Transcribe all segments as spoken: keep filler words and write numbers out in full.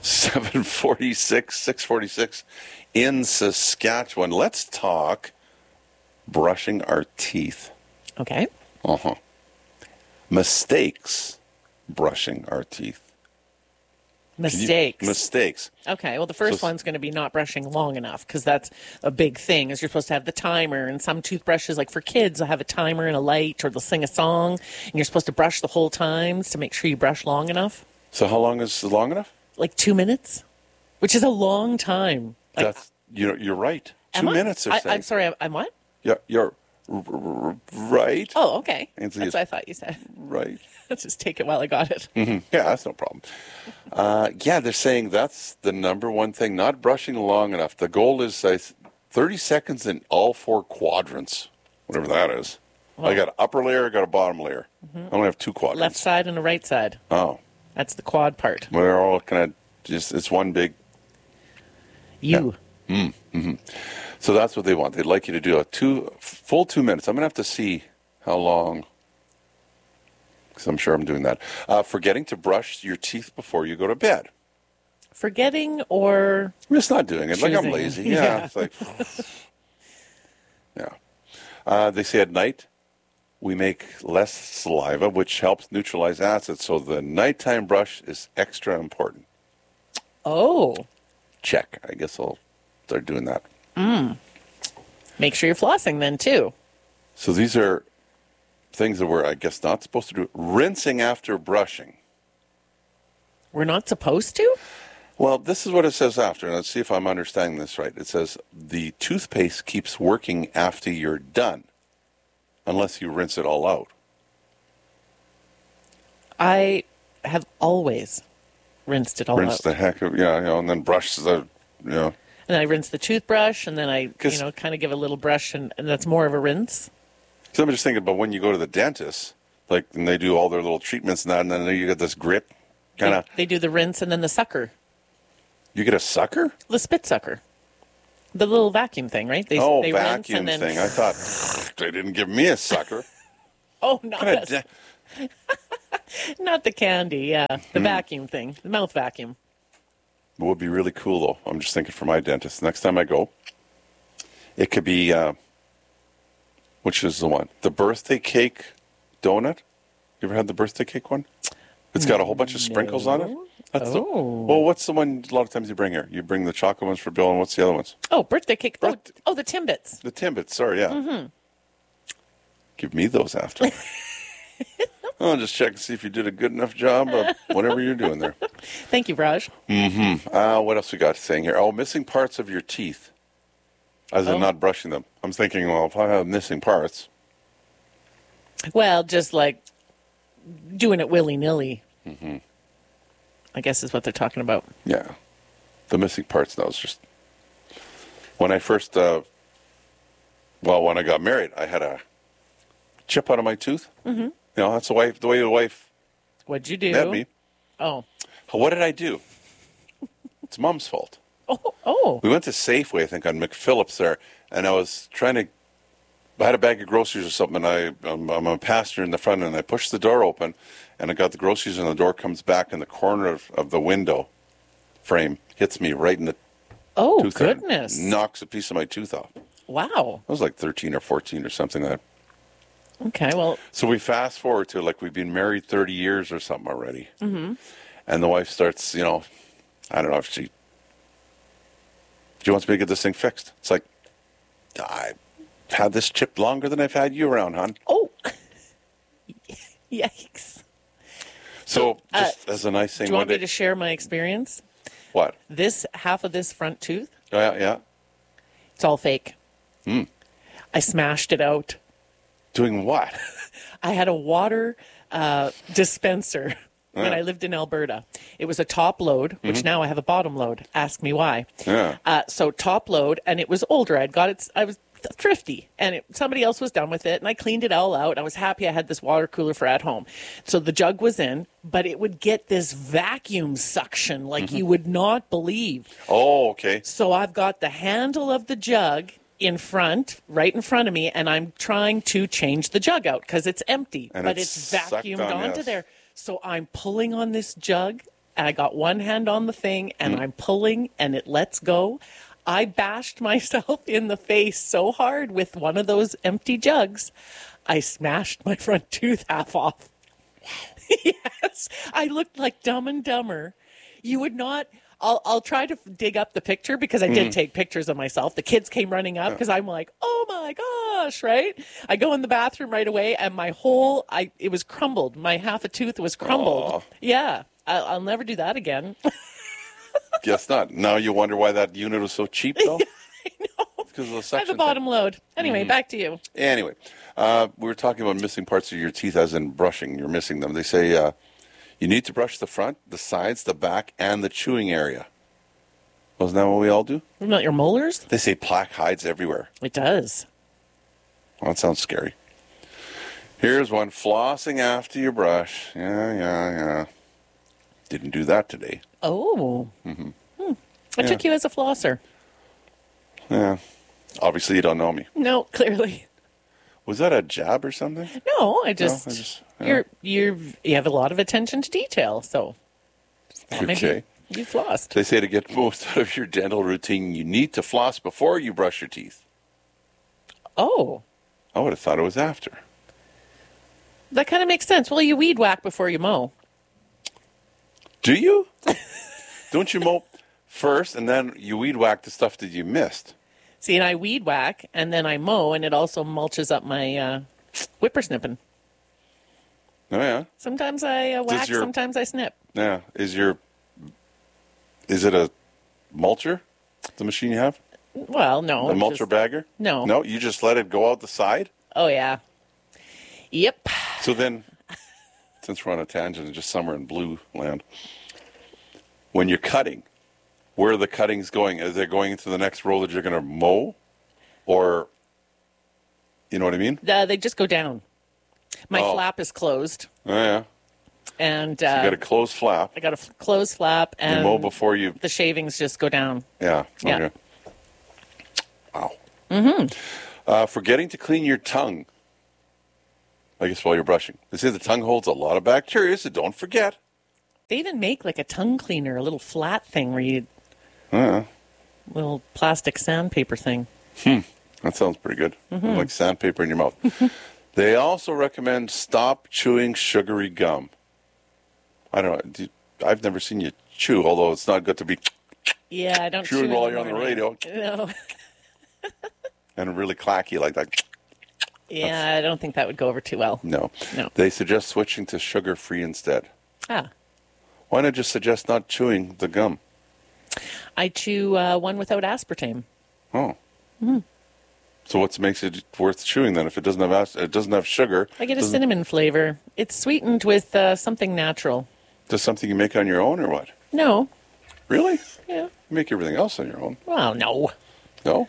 seven forty-six, six forty-six in Saskatchewan. Let's talk brushing our teeth. Okay. Uh-huh. Mistakes brushing our teeth. Mistakes. You, mistakes. Okay, well, the first so, one's going to be not brushing long enough, because that's a big thing, is you're supposed to have the timer, and some toothbrushes, like for kids, will have a timer and a light, or they'll sing a song, and you're supposed to brush the whole time to make sure you brush long enough. So how long is long enough? Like two minutes, which is a long time. Like, that's, you know, you're right. Two I? minutes, I, I'm sorry, I'm, I'm what? Yeah, you're r- r- right. Oh, okay. That's what I thought you said. Right. Let's just take it while I got it. Mm-hmm. Yeah, that's no problem. Uh, yeah, they're saying that's the number one thing, not brushing long enough. The goal is uh, thirty seconds in all four quadrants, whatever that is. Well, I got an upper layer, I got a bottom layer. Mm-hmm. I only have two quadrants. Left side and a right side. Oh. That's the quad part. We're all kind of just, it's one big... You. Yeah. Mm, mm-hmm. So that's what they want. They'd like you to do a two full two minutes. I'm going to have to see how long... because I'm sure I'm doing that. Uh, forgetting to brush your teeth before you go to bed. Forgetting or I'm just not doing it. choosing. Like I'm lazy. Yeah. yeah. It's like, yeah. Uh, they say at night we make less saliva, which helps neutralize acid. So the nighttime brush is extra important. Oh. Check. I guess I'll start doing that. Mm. Make sure you're flossing then, too. So these are things that we're, I guess, not supposed to do. Rinsing after brushing. We're not supposed to? Well, this is what it says after. Let's see if I'm understanding this right. It says the toothpaste keeps working after you're done, unless you rinse it all out. I have always rinsed it all rinse out. the heck of, yeah, you know, and then brush the, you know. And then I rinse the toothbrush, and then I, you know, kind of give a little brush, and, and that's more of a rinse. So I'm just thinking about when you go to the dentist, like, and they do all their little treatments and that, and then you get this grit, kind of. They, they do the rinse and then the sucker. You get a sucker? The spit sucker. The little vacuum thing, right? They, oh, they vacuum rinse and then... thing. I thought they didn't give me a sucker. oh, not a... da- not the candy, yeah. The mm. vacuum thing. The mouth vacuum. It would be really cool, though. I'm just thinking for my dentist. Next time I go, it could be... Uh, which is the one? The birthday cake donut? You ever had the birthday cake one? It's got a whole bunch of sprinkles no. on it. That's oh. the, well, what's the one a lot of times you bring here? You bring the chocolate ones for Bill, and what's the other ones? Oh, birthday cake. Birth- oh, oh, the Timbits. The Timbits, sorry, yeah. Mm-hmm. Give me those after. I'll just check and see if you did a good enough job of whatever you're doing there. Thank you, Raj. Mm-hmm. Uh, what else we got saying here? Oh, missing parts of your teeth. As in oh. not brushing them. I'm thinking, well, if I have missing parts. Well, just like doing it willy-nilly. Mm-hmm. I guess is what they're talking about. Yeah. The missing parts, that was just... When I first... Uh, well, when I got married, I had a chip out of my tooth. Mm-hmm. You know, that's the, wife, the way the wife... What'd you do? Met me. Oh. What did I do? It's Mom's fault. Oh, oh. We went to Safeway, I think, on McPhillips there, and I was trying to... I had a bag of groceries or something, and I, I'm, I'm a passenger in the front, and I pushed the door open, and I got the groceries, and the door comes back in the corner of, of the window frame, hits me right in the oh, tooth. Oh, goodness. Knocks a piece of my tooth off. Wow. I was like thirteen or fourteen or something like that. Okay, well... So we fast forward to, like, we've been married thirty years or something already. Mm-hmm. And the wife starts, you know, I don't know if she... She wants me to get this thing fixed. It's like, I've had this chip longer than I've had you around, hon. Oh. Yikes. So, uh, just as a nice thing... Do you want me to day, share my experience? What? This, half of this front tooth. Oh, yeah, yeah. It's all fake. Hmm. I smashed it out. Doing what? I had a water uh, dispenser when yeah. I lived in Alberta. It was a top load, which mm-hmm. now I have a bottom load. Ask me why. Yeah. Uh, so top load, and it was older. I'd got it. I was thrifty, and it, somebody else was done with it, and I cleaned it all out. I was happy I had this water cooler for at home. So the jug was in, but it would get this vacuum suction like mm-hmm. you would not believe. Oh, okay. So I've got the handle of the jug in front, right in front of me, and I'm trying to change the jug out because it's empty, and but it's, it's vacuumed on, onto yes. there. So I'm pulling on this jug, and I got one hand on the thing and I'm pulling and it lets go. I bashed myself in the face so hard with one of those empty jugs, I smashed my front tooth half off. Yes, I looked like Dumb and Dumber. You would not. I'll I'll try to dig up the picture because I did take pictures of myself. The kids came running up because I'm like, oh my gosh, right? I go in the bathroom right away and my whole I it was crumbled. My half a tooth was crumbled. Aw. Yeah, I'll, I'll never do that again. Guess not. Now you wonder why that unit was so cheap, though? I know. Because of the At suction the thing. bottom load. Anyway, back to you. Anyway, uh, we were talking about missing parts of your teeth as in brushing. You're missing them. They say uh, you need to brush the front, the sides, the back, and the chewing area. Wasn't that what we all do? Not your molars? They say plaque hides everywhere. It does. Well, that sounds scary. Here's one. Flossing after you brush. Yeah, yeah, yeah. Didn't do that today. Oh. Mm-hmm. Hmm. I Yeah. took you as a flosser. Yeah. Obviously, you don't know me. No, clearly. Was that a jab or something? No, I just, I just- yeah. you're you're you have a lot of attention to detail, so just thought maybe Okay. you flossed. They say to get most out of your dental routine, you need to floss before you brush your teeth. Oh, I would have thought it was after. that kind of makes sense. Well, you weed whack before you mow. Do you? Don't you mow first and then you weed whack the stuff that you missed? See, and I weed whack and then I mow, and it also mulches up my uh, whippersnipping. Oh, yeah. Sometimes I uh, whack, your- sometimes I snip. Yeah. Is your, is it a mulcher, the machine you have? Well, no. A it's mulcher just- bagger? No. No, you just let it go out the side? Oh yeah. Yep. So then, since we're on a tangent and just somewhere in blue land, when you're cutting, where are the cuttings going? Is they going into the next row that you're going to mow? Or, you know what I mean? Uh, they just go down. My Oh. flap is closed, Oh, yeah. and You uh, got a closed flap. I got a f- closed flap, You and mow before you. the shavings just go down. Yeah. Yeah. Okay. Wow. Mm-hmm. Uh, forgetting to clean your tongue. I guess while you're brushing. They say the tongue holds a lot of bacteria, so don't forget. They even make like a tongue cleaner, a little flat thing where you, Uh, little plastic sandpaper thing. that sounds pretty good. Mm-hmm. Like sandpaper in your mouth. They also recommend stop chewing sugary gum. I don't know. Do you- I've never seen you chew, although it's not good to be Yeah, I don't chewing chew in while the you're on the morning. radio No. and really clacky like that. Yeah, I don't think that would go over too well. No. No. They suggest switching to sugar-free instead. Ah, Why not just suggest not chewing the gum? I chew uh, one without aspartame. Oh. So what makes it worth chewing then? If it doesn't have ac- it doesn't have sugar, I get a doesn't- cinnamon flavor. It's sweetened with uh, something natural. Just something you make on your own or what? No. Really? Yeah. You make everything else on your own. Well, no. No?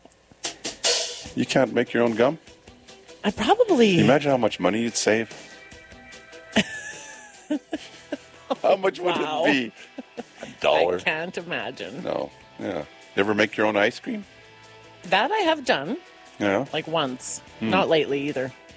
You can't make your own gum? I probably. Can you imagine how much money you'd save? How much would Wow. it be? A I dollar? can't imagine. No. Yeah. You ever make your own ice cream? That I have done, Yeah. like once. Hmm. Not lately either.